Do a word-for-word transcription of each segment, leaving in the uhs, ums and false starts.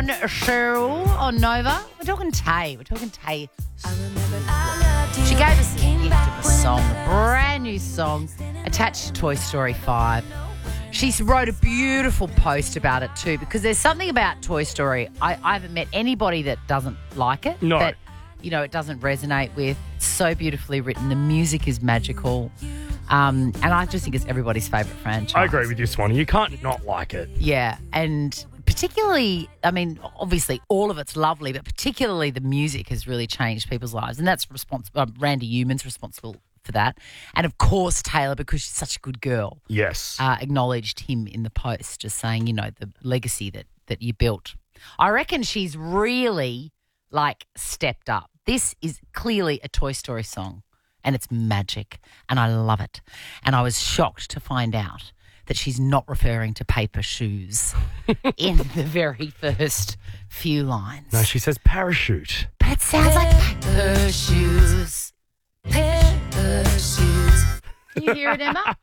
on Cheryl on Nova. We're talking Tay. We're talking Tay. She gave us the gift of a song, a brand new song attached to Toy Story five. She wrote a beautiful post about it too, because there's something about Toy Story. I, I haven't met anybody that doesn't like it. No. That, you know, it doesn't resonate with. It's so beautifully written. The music is magical. Um, and I just think it's everybody's favourite franchise. I agree with you, Swanee. You can't not like it. Yeah, and particularly, I mean, obviously all of it's lovely, but particularly the music has really changed people's lives, and that's responsible. Uh, Randy Newman's responsible for that, and of course Taylor, because she's such a good girl. Yes, uh, acknowledged him in the post, just saying, you know, the legacy that that you built. I reckon she's really like stepped up. This is clearly a Toy Story song, and it's magic, and I love it. And I was shocked to find out that she's not referring to paper shoes in the very first few lines. No, she says parachute. But it sounds like paper shoes. Paper shoes. Can you hear it, Emma?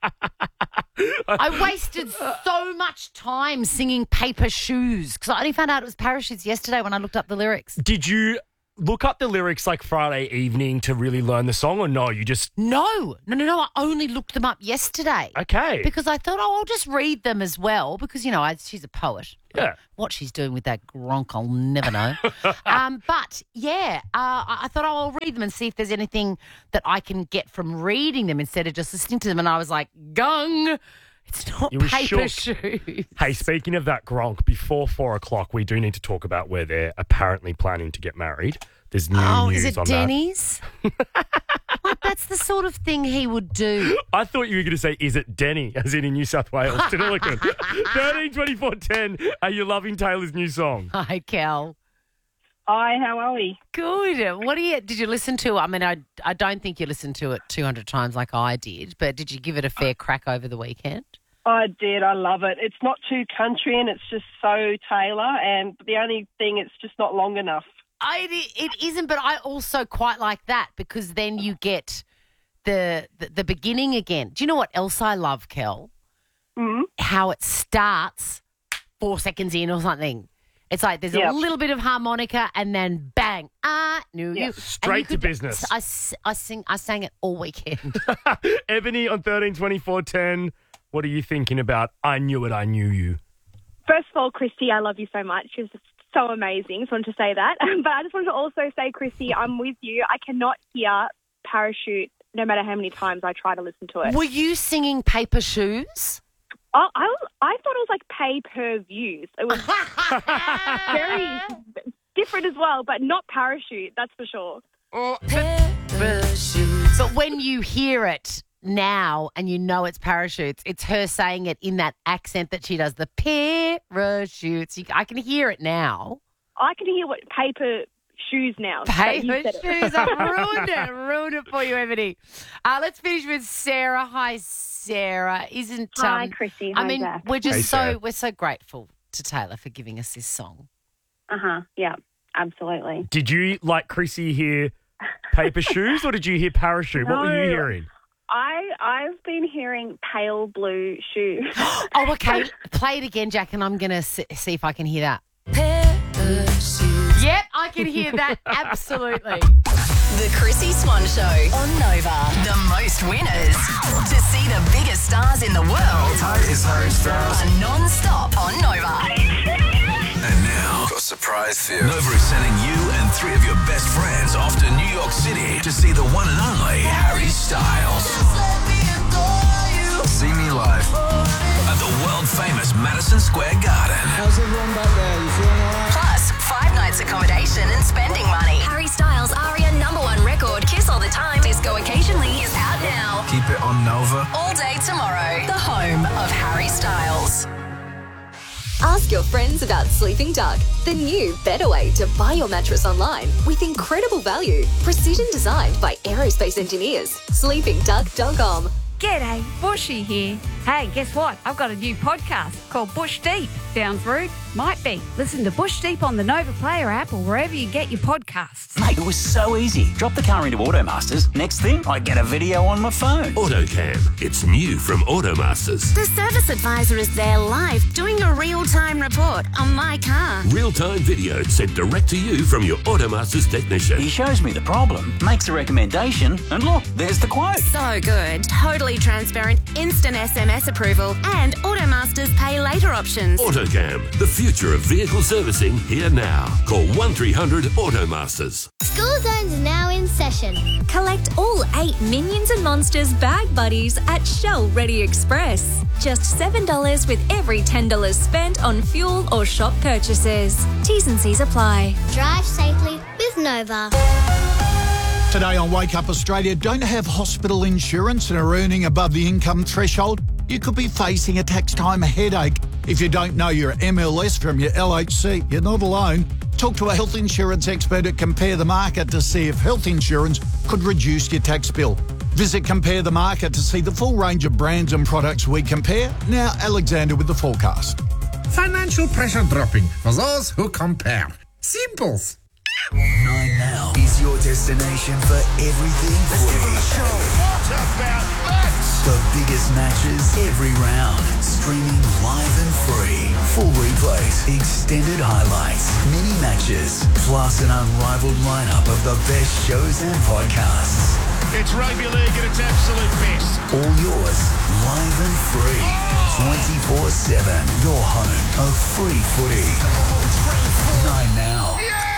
I wasted so much time singing paper shoes because I only found out it was parachutes yesterday when I looked up the lyrics. Did you look up the lyrics like Friday evening to really learn the song, or no, you just... No, no, no, no. I only looked them up yesterday. Okay. Because I thought, oh, I'll just read them as well because, you know, I, she's a poet. Yeah. What she's doing with that gronk, I'll never know. um, but, yeah, uh, I I thought, oh, I'll read them and see if there's anything that I can get from reading them instead of just listening to them. And I was like, gung. It's not You were paper shook. shoes. Hey, speaking of that Gronk, before four o'clock, we do need to talk about where they're apparently planning to get married. There's new Oh, news is it on Denny's? Like, that's the sort of thing he would do. that. I thought you were going to say, is it Denny, as in in New South Wales, Denilican. thirteen twenty-four ten, are you loving Taylor's new song? Hi, Cal. Hi, how are we? Good. What do you, did you listen to? I mean, I, I don't think you listened to it two hundred times like I did, but did you give it a fair crack over the weekend? I did. I love it. It's not too country and it's just so Taylor, and the only thing, it's just not long enough. I, it isn't, but I also quite like that because then you get the the, the beginning again. Do you know what else I love, Kel? Mm-hmm. How it starts four seconds in or something. It's like there's Yep. a little bit of harmonica and then bang, I knew you. Yep. And Straight you to could- business. I, s- I sing, I sang it all weekend. Ebony on thirteen twenty-four ten, what are you thinking about I Knew It, I Knew You? First of all, Christy, I love you so much. You're just so amazing. Just wanted to say that. But I just wanted to also say, Christy, I'm with you. I cannot hear Parachute no matter how many times I try to listen to it. Were you singing Paper Shoes? Oh, I, was, I thought it was like pay per views. It was very different as well, but not Parachute, that's for sure. But when you hear it now and you know it's parachutes, it's her saying it in that accent that she does, the parachutes. You, I can hear it now. I can hear what paper shoes now. that you Paper said it. shoes. I've ruined it. Ruined it for you, Ebony. Uh, let's finish with Sarah. Hi, Sarah. Isn't Hi, um, Chrissy. I Hi, mean, Jack. we're just Hey, so Sarah. we're so grateful to Taylor for giving us this song. Uh-huh. Yeah, absolutely. Did you, like Chrissy, hear paper shoes or did you hear parachute? What were you No. hearing? I, I've been hearing pale blue shoes. Oh, okay. Play it again, Jack, and I'm going to see if I can hear that. Yep, I can hear that. Absolutely. The Chrissy Swan Show on Nova. The most winners. To see the biggest stars in the world. Hi, it's Harry Styles. Are non-stop on Nova. And now, got a surprise for you. Nova is sending you and three of your best friends off to New York City to see the one and only Harry Styles. See me live at the world-famous Madison Square Garden. How's everyone back there? You feeling all right? Plus, five nights accommodation and spending money. Harry Styles' Aria number one record, Kiss All the Time, Disco Occasionally, is out now. Keep it on Nova. All day tomorrow. The home of Harry Styles. Ask your friends about Sleeping Duck, the new better way to buy your mattress online with incredible value. Precision designed by aerospace engineers. sleeping duck dot com. G'day, Bushy here. Hey, guess what? I've got a new podcast called Bush Deep. Sounds rude? Might be. Listen to Bush Deep on the Nova Player app or wherever you get your podcasts. Mate, it was so easy. Drop the car into Automasters. Next thing, I get a video on my phone. AutoCam. It's new from Automasters. The service advisor is there live doing a real-time report on my car. Real-time video sent direct to you from your Automasters technician. He shows me the problem, makes a recommendation, and look, there's the quote. So good. Totally transparent, instant S M S approval, and Automasters pay later options. AutoCam. The future of vehicle servicing here now. Call one three hundred Automasters. School Zone's now in session. Collect all eight Minions and Monsters bag buddies at Shell Ready Express. Just seven dollars with every ten dollars spent on fuel or shop purchases. T's and C's apply. Drive safely with Nova. Today on Wake Up Australia, don't have hospital insurance and are earning above the income threshold? You could be facing a tax time headache. If you don't know your M L S from your L H C, you're not alone. Talk to a health insurance expert at Compare the Market to see if health insurance could reduce your tax bill. Visit Compare the Market to see the full range of brands and products we compare. Now, Alexander with the forecast. Financial pressure dropping for those who compare. Simples. Nine Now is your destination for everything footy. What about that? The biggest matches every round. Streaming live and free. Full replays, extended highlights, mini matches, plus an unrivaled lineup of the best shows and podcasts. It's rugby league at its absolute best. All yours, live and free. twenty-four seven. Your home of free footy. Nine Now.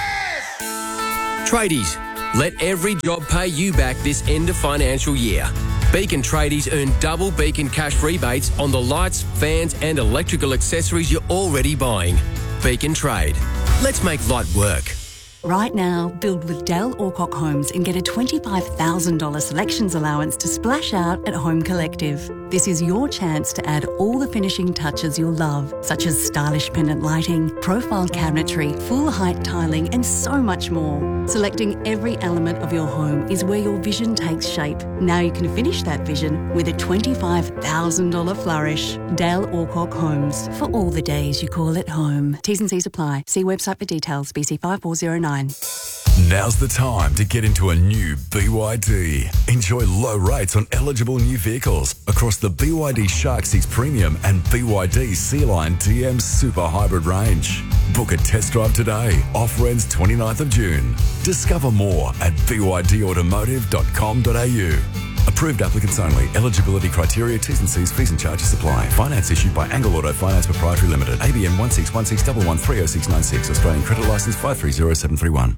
Tradies, let every job pay you back this end of financial year. Beacon Tradies earn double Beacon cash rebates on the lights, fans and electrical accessories you're already buying. Beacon Trade. Let's make light work. Right now, build with Dale Alcock Homes and get a twenty-five thousand dollars selections allowance to splash out at Home Collective. This is your chance to add all the finishing touches you'll love, such as stylish pendant lighting, profile cabinetry, full height tiling, and so much more. Selecting every element of your home is where your vision takes shape. Now you can finish that vision with a twenty-five thousand dollars flourish. Dale Alcock Homes, for all the days you call it home. T's and C's apply. See website for details. B C five four zero nine. Now's the time to get into a new B Y D. Enjoy low rates on eligible new vehicles across the B Y D Shark six Premium and B Y D Sea Line D M Super Hybrid range. Book a test drive today. Offer ends twenty-ninth of June. Discover more at b y d automotive dot com dot a u. Approved applicants only. Eligibility criteria, T's and C's, fees and charges apply. Finance issued by Angle Auto Finance Proprietary Limited. A B N one six one six one one three zero six nine six. Australian Credit Licence five three zero seven three one.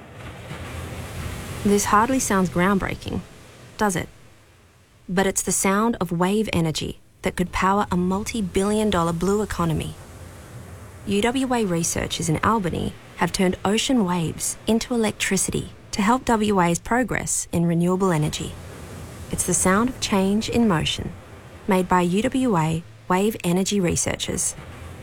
This hardly sounds groundbreaking, does it? But it's the sound of wave energy that could power a multi-billion dollar blue economy. U W A researchers in Albany have turned ocean waves into electricity to help W A's progress in renewable energy. It's the sound of change in motion, made by U W A wave energy researchers.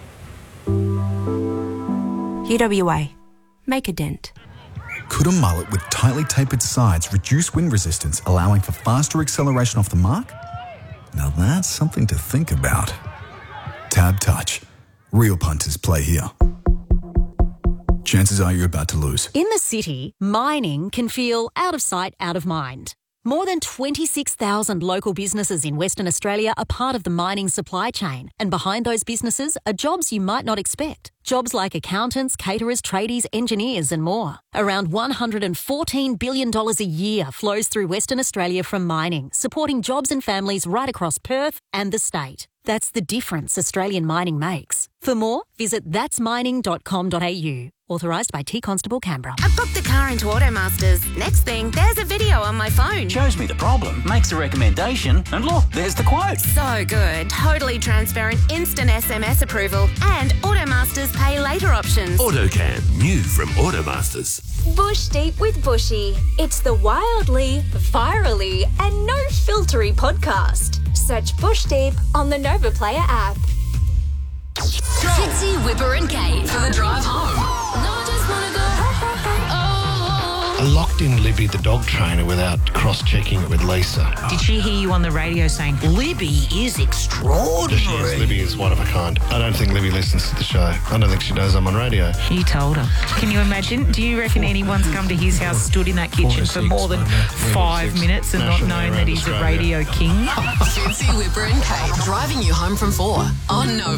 U W A. Make a dent. Could a mullet with tightly tapered sides reduce wind resistance, allowing for faster acceleration off the mark? Now that's something to think about. Tab Touch. Real punters play here. Chances are you're about to lose. In the city, mining can feel out of sight, out of mind. More than twenty-six thousand local businesses in Western Australia are part of the mining supply chain, and behind those businesses are jobs you might not expect. Jobs like accountants, caterers, tradies, engineers and more. Around one hundred fourteen billion dollars a year flows through Western Australia from mining, supporting jobs and families right across Perth and the state. That's the difference Australian mining makes. For more, visit that's mining dot com dot a u. Authorised by T Constable Canberra. I booked the car into Automasters. Next thing, there's a video on my phone. Shows me the problem, makes a recommendation, and look, there's the quote. So good. Totally transparent, instant S M S approval, and Automasters pay later options. AutoCam, new from Automasters. Bush Deep with Bushy. It's the wildly, virally, and no filtery podcast. Search Bush Deep on the Nova Player app. Fitzy, Whipper and Kate for the drive home. No, I just wanna go. Oh. A lockdown chucked in Libby the dog trainer without cross-checking it with Lisa. Did she hear you on the radio saying, Libby is extraordinary? She is. Libby is one of a kind. I don't think Libby listens to the show. I don't think she knows I'm on radio. You told her. Can you imagine? Do you reckon anyone's come to his house, stood in that kitchen for more than five minutes and not known that he's a radio king? Susie, Whipper and Kate driving you home from four on Nova.